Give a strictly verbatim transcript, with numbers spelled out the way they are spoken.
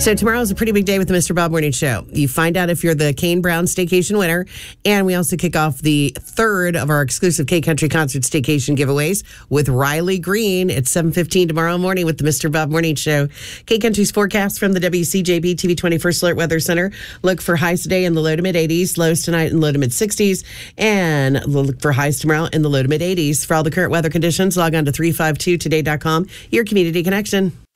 So tomorrow is a pretty big day with the Mister Bob Morning Show. You find out if you're the Kane Brown Staycation winner, and we also kick off the third of our exclusive K-Country Concert Staycation giveaways with Riley Green at seven fifteen tomorrow morning with the Mister Bob Morning Show. K-Country's forecast from the W C J B T V twenty-first Alert Weather Center. Look for highs today in the low to mid eighties, lows tonight in the low to mid sixties, and look for highs tomorrow in the low to mid eighties. For all the current weather conditions, log on to three five two today dot com, your community connection.